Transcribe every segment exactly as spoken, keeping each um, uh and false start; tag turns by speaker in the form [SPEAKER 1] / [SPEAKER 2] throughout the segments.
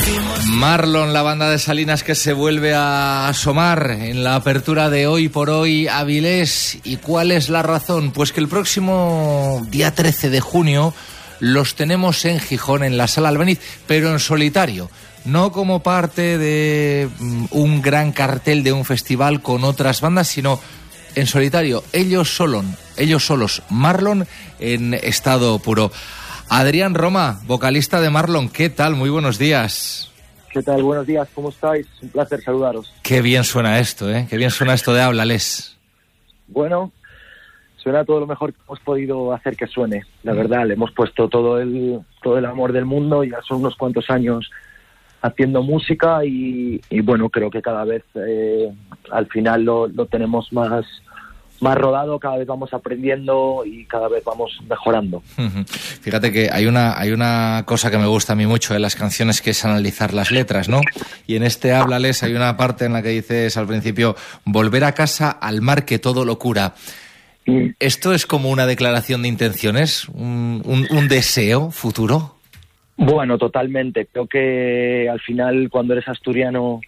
[SPEAKER 1] Marlon, la banda de Salinas que se vuelve a asomar en la apertura de Hoy por Hoy Avilés. ¿Y cuál es la razón? Pues que el próximo día trece de junio los tenemos en Gijón, en la Sala Albéniz, pero en solitario. No como parte de un gran cartel de un festival con otras bandas, sino en solitario. Ellos solos, ellos solos, Marlon en estado puro. Adrián Roma, vocalista de Marlon, ¿qué tal? Muy buenos días.
[SPEAKER 2] ¿Qué tal? Buenos días, ¿cómo estáis? Un placer saludaros.
[SPEAKER 1] Qué bien suena esto, ¿eh? Qué bien suena esto de Háblales.
[SPEAKER 2] Bueno, suena todo lo mejor que hemos podido hacer que suene, la verdad. Le hemos puesto todo el todo el amor del mundo, ya son unos cuantos años haciendo música y, y bueno, creo que cada vez eh, al final lo, lo tenemos más... más rodado, cada vez vamos aprendiendo y cada vez vamos mejorando.
[SPEAKER 1] Uh-huh. Fíjate que hay una hay una cosa que me gusta a mí mucho de las canciones, que es analizar las letras, ¿no? Y en este Háblales hay una parte en la que dices al principio: volver a casa al mar que todo lo cura. Mm. ¿Esto es como una declaración de intenciones? ¿Un, un, un deseo futuro?
[SPEAKER 2] Bueno, totalmente. Creo que al final, cuando eres asturiano,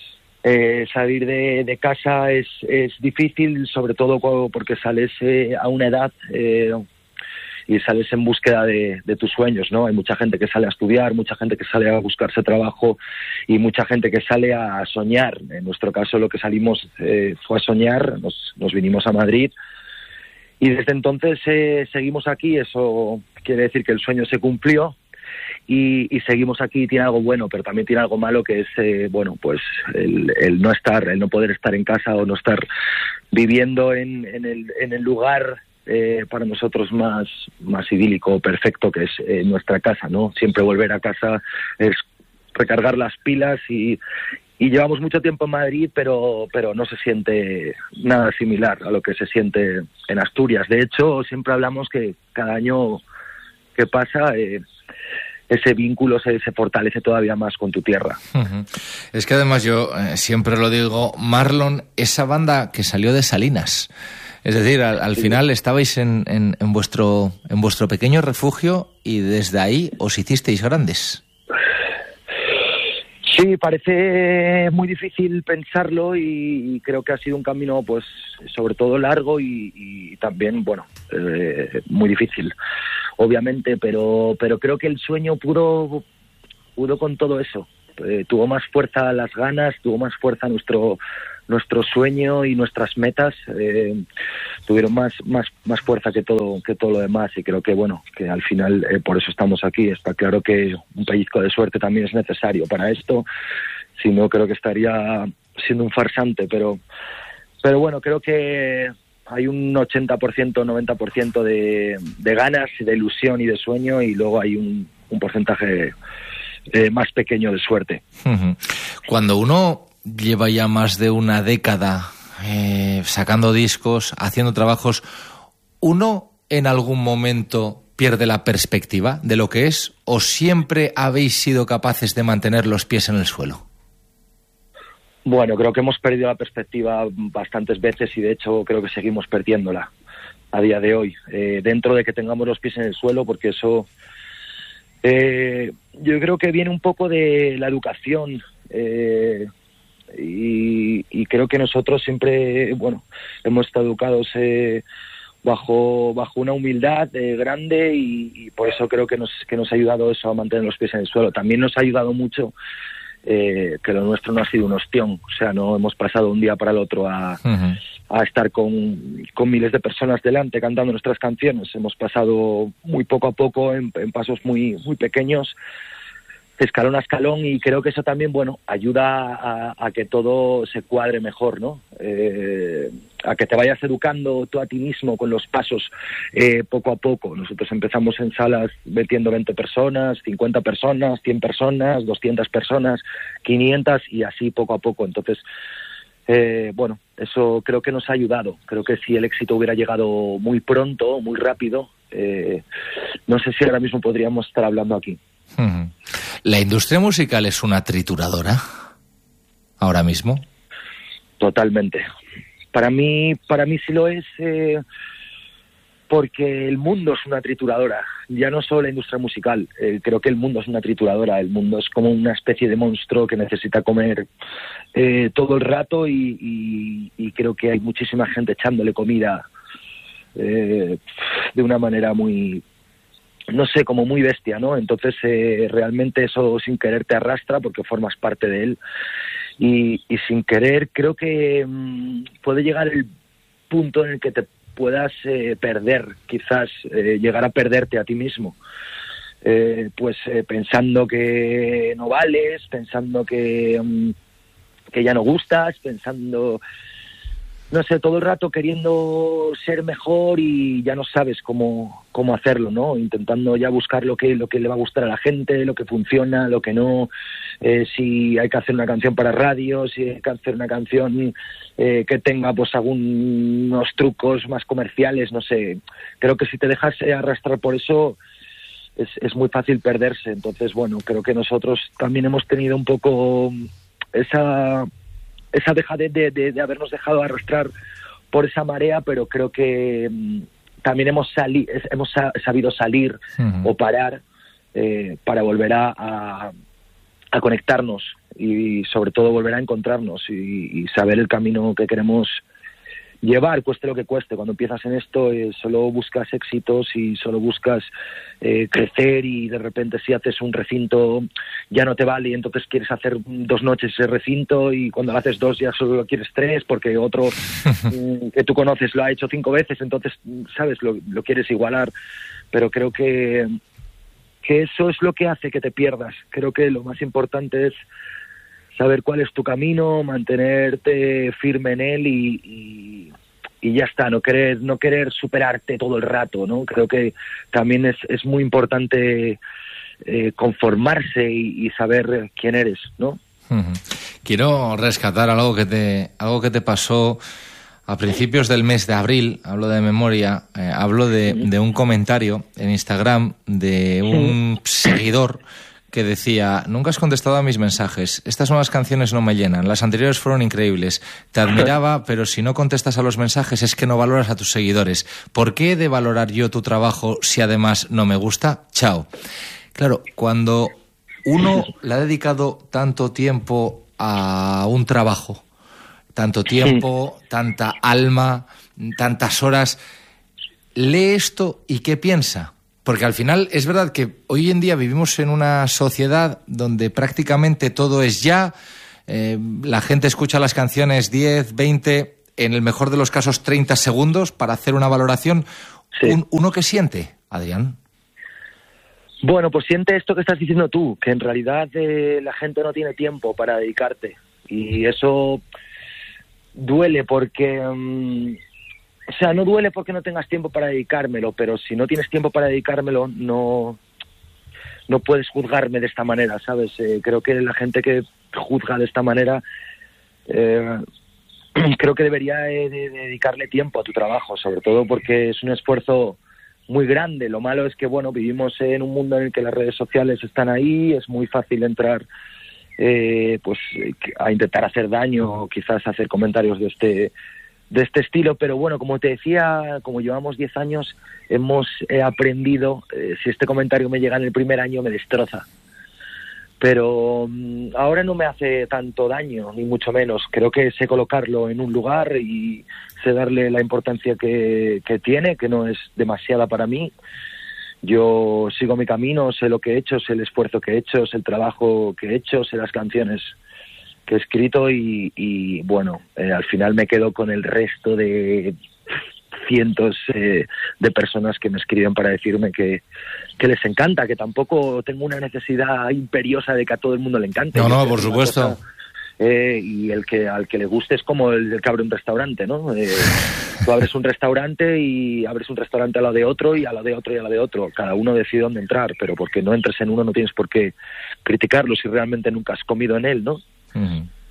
[SPEAKER 2] Eh, salir de, de casa es, es difícil, sobre todo porque sales eh, a una edad eh, y sales en búsqueda de, de tus sueños, ¿no? Hay mucha gente que sale a estudiar, mucha gente que sale a buscarse trabajo y mucha gente que sale a soñar. En nuestro caso, lo que salimos eh, fue a soñar, nos, nos vinimos a Madrid y desde entonces eh, seguimos aquí. Eso quiere decir que el sueño se cumplió. Y, y seguimos aquí. Tiene algo bueno, pero también tiene algo malo, que es, eh, bueno, pues el, el no estar, el no poder estar en casa o no estar viviendo en, en, el, en el lugar eh, para nosotros más, más idílico, perfecto, que es eh, nuestra casa, ¿no? Siempre volver a casa es recargar las pilas y, y llevamos mucho tiempo en Madrid, pero, pero no se siente nada similar a lo que se siente en Asturias. De hecho, siempre hablamos que cada año que pasa... Eh, ese vínculo se, se fortalece todavía más con tu tierra.
[SPEAKER 1] Uh-huh. Es que además yo eh, siempre lo digo, Marlon, esa banda que salió de Salinas, es decir, al, al sí. final estabais en, en, en vuestro en vuestro pequeño refugio y desde ahí os hicisteis grandes.
[SPEAKER 2] Sí, parece muy difícil pensarlo y, y creo que ha sido un camino, pues, sobre todo largo y, y también, bueno, eh, muy difícil, obviamente, pero pero creo que el sueño pudo, pudo con todo eso. Eh, tuvo más fuerza las ganas, tuvo más fuerza nuestro nuestro sueño y nuestras metas, eh, tuvieron más más más fuerza que todo que todo lo demás, y creo que bueno que al final eh, por eso estamos aquí. Está claro que un pellizco de suerte también es necesario para esto, si no creo que estaría siendo un farsante, pero pero bueno, creo que hay un ochenta por ciento, noventa por ciento de, de ganas, de ilusión y de sueño, y luego hay un, un porcentaje eh, más pequeño de suerte.
[SPEAKER 1] Uh-huh. Cuando uno lleva ya más de una década eh, sacando discos, haciendo trabajos, ¿uno en algún momento pierde la perspectiva de lo que es, o siempre habéis sido capaces de mantener los pies en el suelo?
[SPEAKER 2] Bueno, creo que hemos perdido la perspectiva bastantes veces y de hecho creo que seguimos perdiéndola a día de hoy, eh, dentro de que tengamos los pies en el suelo, porque eso eh, yo creo que viene un poco de la educación, eh, y, y creo que nosotros siempre, bueno, hemos estado educados eh, bajo bajo una humildad eh, grande y, y por eso creo que nos que nos ha ayudado eso a mantener los pies en el suelo. También nos ha ayudado mucho eh, que lo nuestro no ha sido un ostión, o sea, no hemos pasado un día para el otro a, uh-huh. a estar con, con miles de personas delante cantando nuestras canciones. Hemos pasado muy poco a poco, en, en pasos muy muy pequeños, escalón a escalón, y creo que eso también, bueno, ayuda a, a que todo se cuadre mejor, ¿no? Eh, a que te vayas educando tú a ti mismo con los pasos eh, poco a poco. Nosotros empezamos en salas metiendo veinte personas, cincuenta personas, cien personas, doscientas personas, quinientas, y así poco a poco. Entonces, eh, bueno, eso creo que nos ha ayudado. Creo que si el éxito hubiera llegado muy pronto, muy rápido, eh, no sé si ahora mismo podríamos estar hablando aquí.
[SPEAKER 1] Uh-huh. ¿La industria musical es una trituradora ahora mismo?
[SPEAKER 2] Totalmente. Para mí, para mí sí lo es. Eh, porque el mundo es una trituradora, ya no solo la industria musical, eh, creo que el mundo es una trituradora, el mundo es como una especie de monstruo que necesita comer eh, todo el rato y, y, y creo que hay muchísima gente echándole comida eh, de una manera muy, no sé, como muy bestia, ¿no? Entonces eh, realmente eso sin querer te arrastra porque formas parte de él y, y sin querer creo que mmm, puede llegar el punto en el que te puedas eh, perder, quizás eh, llegar a perderte a ti mismo, eh, pues eh, pensando que no vales, pensando que, um, que ya no gustas, pensando, no sé, todo el rato queriendo ser mejor y ya no sabes cómo, cómo hacerlo, ¿no? Intentando ya buscar lo que, lo que le va a gustar a la gente, lo que funciona, lo que no, eh, si hay que hacer una canción para radio, si hay que hacer una canción eh, que tenga pues algunos trucos más comerciales, no sé. Creo que si te dejas eh, arrastrar por eso es, es muy fácil perderse. Entonces, bueno, creo que nosotros también hemos tenido un poco esa... esa dejadez de, de, de habernos dejado arrastrar por esa marea, pero creo que um, también hemos sali hemos sa sabido salir uh-huh. o parar eh, para volver a, a, a conectarnos y sobre todo volver a encontrarnos y, y saber el camino que queremos llevar, cueste lo que cueste. Cuando empiezas en esto eh, solo buscas éxitos y solo buscas eh, crecer y de repente si haces un recinto ya no te vale y entonces quieres hacer dos noches ese recinto y cuando lo haces dos ya solo quieres tres porque otro que tú conoces lo ha hecho cinco veces, entonces, sabes, lo, lo quieres igualar. Pero creo que, que eso es lo que hace que te pierdas. Creo que lo más importante es saber cuál es tu camino, mantenerte firme en él y, y, y ya está, no querer, no querer superarte todo el rato, ¿no? Creo que también es, es muy importante eh, conformarse y, y saber quién eres, ¿no?
[SPEAKER 1] Uh-huh. Quiero rescatar algo que te, algo que te pasó a principios del mes de abril, hablo de memoria, eh, hablo de, de un comentario en Instagram de un seguidor que decía: nunca has contestado a mis mensajes, estas nuevas canciones no me llenan, las anteriores fueron increíbles, te admiraba, pero si no contestas a los mensajes es que no valoras a tus seguidores. ¿Por qué he de valorar yo tu trabajo si además no me gusta? Chao. Claro, cuando uno le ha dedicado tanto tiempo a un trabajo, tanto tiempo, tanta alma, tantas horas, lee esto y ¿qué piensa? Porque al final es verdad que hoy en día vivimos en una sociedad donde prácticamente todo es ya, eh, la gente escucha las canciones diez, veinte, en el mejor de los casos treinta segundos para hacer una valoración. Sí. Un, ¿Uno qué siente, Adrián?
[SPEAKER 2] Bueno, pues siente esto que estás diciendo tú, que en realidad eh, la gente no tiene tiempo para dedicarte y eso duele porque... Um... O sea, no duele porque no tengas tiempo para dedicármelo, pero si no tienes tiempo para dedicármelo, no, no puedes juzgarme de esta manera, ¿sabes? Eh, creo que la gente que juzga de esta manera, eh, creo que debería de, de dedicarle tiempo a tu trabajo, sobre todo porque es un esfuerzo muy grande. Lo malo es que, bueno, vivimos en un mundo en el que las redes sociales están ahí, es muy fácil entrar eh, pues a intentar hacer daño o quizás hacer comentarios de este... de este estilo, pero bueno, como te decía, como llevamos diez años, hemos eh, aprendido, eh, si este comentario me llega en el primer año me destroza, pero um, ahora no me hace tanto daño, ni mucho menos. Creo que sé colocarlo en un lugar y sé darle la importancia que, que tiene, que no es demasiada para mí. Yo sigo mi camino, sé lo que he hecho, sé el esfuerzo que he hecho, sé el trabajo que he hecho, sé las canciones que he escrito y, y bueno, eh, al final me quedo con el resto de cientos eh, de personas que me escriben para decirme que, que les encanta, que tampoco tengo una necesidad imperiosa de que a todo el mundo le encante.
[SPEAKER 1] No, no, por supuesto.
[SPEAKER 2] Cosa, eh, y el que al que le guste es como el, el que abre un restaurante, ¿no? Eh, tú abres un restaurante y abres un restaurante a la de otro y a la de otro y a la de otro. Cada uno decide dónde entrar, pero porque no entres en uno no tienes por qué criticarlo si realmente nunca has comido en él, ¿no?
[SPEAKER 1] Uh-huh.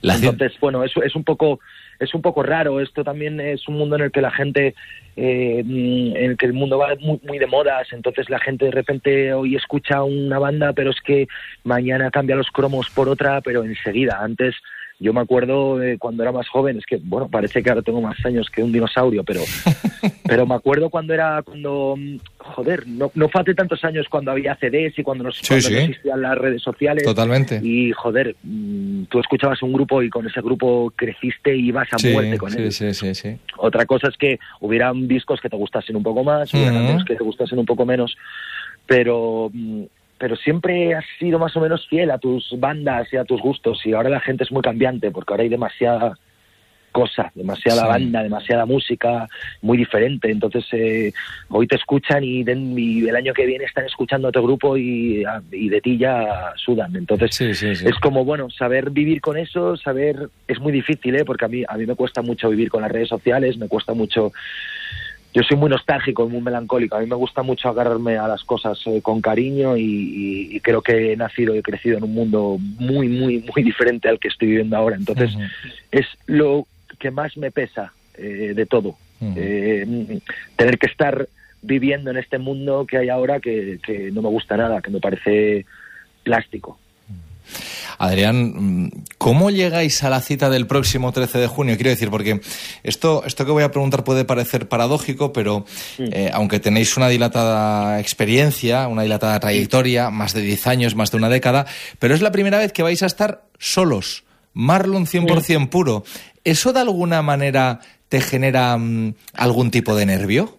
[SPEAKER 1] La
[SPEAKER 2] Entonces, bueno, eso es un poco es un poco raro. Esto también es un mundo en el que la gente, eh, en el que el mundo va muy, muy de modas. Entonces la gente de repente hoy escucha una banda, pero es que mañana cambia los cromos por otra, pero enseguida. Antes, yo me acuerdo eh, cuando era más joven, es que, bueno, parece que ahora tengo más años que un dinosaurio, pero pero me acuerdo cuando era, cuando, joder, no, no fue hace tantos años cuando había C Ds y cuando, nos,
[SPEAKER 1] sí,
[SPEAKER 2] cuando
[SPEAKER 1] sí.
[SPEAKER 2] no existían las redes sociales.
[SPEAKER 1] Totalmente.
[SPEAKER 2] Y, joder, tú escuchabas un grupo y con ese grupo creciste y ibas a
[SPEAKER 1] sí,
[SPEAKER 2] muerte con
[SPEAKER 1] sí,
[SPEAKER 2] él.
[SPEAKER 1] Sí, sí, sí.
[SPEAKER 2] Otra cosa es que hubieran discos que te gustasen un poco más, hubieran
[SPEAKER 1] Uh-huh.
[SPEAKER 2] canciones que te gustasen un poco menos, pero... pero siempre has sido más o menos fiel a tus bandas y a tus gustos, y ahora la gente es muy cambiante porque ahora hay demasiada cosa, demasiada
[SPEAKER 1] sí.
[SPEAKER 2] banda, demasiada música muy diferente. Entonces eh, hoy te escuchan y, den, y el año que viene están escuchando a otro grupo y, y de ti ya sudan. Entonces
[SPEAKER 1] sí, sí, sí.
[SPEAKER 2] es como, bueno, saber vivir con eso, saber, es muy difícil, ¿eh? Porque a mí, a mí me cuesta mucho vivir con las redes sociales, me cuesta mucho. Yo soy muy nostálgico, muy melancólico. A mí me gusta mucho agarrarme a las cosas eh, con cariño y, y, y creo que he nacido y he crecido en un mundo muy, muy, muy diferente al que estoy viviendo ahora. Entonces, uh-huh. es lo que más me pesa eh, de todo. Uh-huh. Eh, tener que estar viviendo en este mundo que hay ahora que, que no me gusta nada, que me parece plástico.
[SPEAKER 1] Adrián, ¿cómo llegáis a la cita del próximo trece de junio? Quiero decir, porque esto, esto que voy a preguntar puede parecer paradójico, pero eh, aunque tenéis una dilatada experiencia, una dilatada trayectoria, más de diez años, más de una década, pero es la primera vez que vais a estar solos, Marlon cien por ciento puro. ¿Eso de alguna manera te genera um, algún tipo de nervio?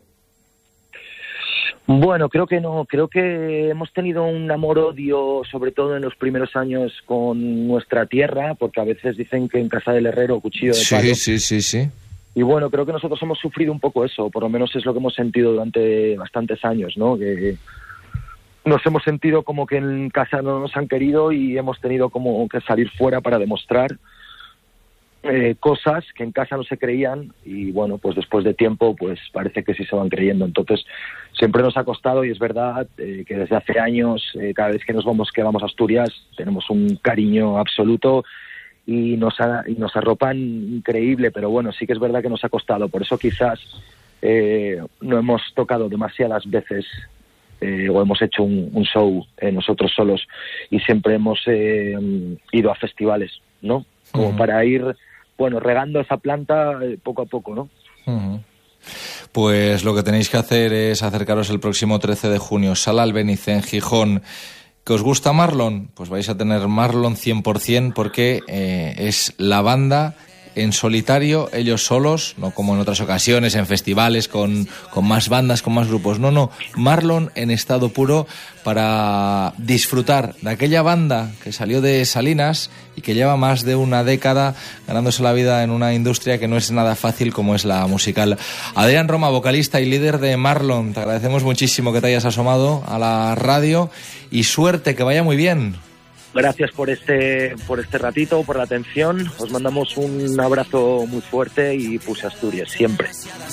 [SPEAKER 2] Bueno, creo que no. Creo que hemos tenido un amor-odio, sobre todo en los primeros años, con nuestra tierra, porque a veces dicen que en casa del herrero cuchillo de palo.
[SPEAKER 1] Sí, sí, sí, sí.
[SPEAKER 2] Y bueno, creo que nosotros hemos sufrido un poco eso, por lo menos es lo que hemos sentido durante bastantes años, ¿no? Que nos hemos sentido como que en casa no nos han querido y hemos tenido como que salir fuera para demostrar Eh, cosas que en casa no se creían y bueno, pues después de tiempo pues parece que sí se van creyendo. Entonces siempre nos ha costado y es verdad eh, que desde hace años eh, cada vez que nos vamos que vamos a Asturias tenemos un cariño absoluto y nos, ha, y nos arropan increíble, pero bueno, sí que es verdad que nos ha costado. Por eso quizás eh, no hemos tocado demasiadas veces eh, o hemos hecho un, un show eh, nosotros solos y siempre hemos eh, ido a festivales, ¿no? Como uh-huh. para ir, bueno, regando esa planta eh, poco a poco, ¿no?
[SPEAKER 1] Uh-huh. Pues lo que tenéis que hacer es acercaros el próximo trece de junio, Sala Albéniz en Gijón. ¿Que os gusta Marlon? Pues vais a tener Marlon cien por ciento porque eh, es la banda en solitario, ellos solos, no como en otras ocasiones, en festivales, con, con más bandas, con más grupos. No, no, Marlon en estado puro para disfrutar de aquella banda que salió de Salinas y que lleva más de una década ganándose la vida en una industria que no es nada fácil como es la musical. Adrián Roma, vocalista y líder de Marlon, te agradecemos muchísimo que te hayas asomado a la radio y suerte, que vaya muy bien.
[SPEAKER 2] Gracias por este por este ratito, por la atención. Os mandamos un abrazo muy fuerte y puse Asturias siempre.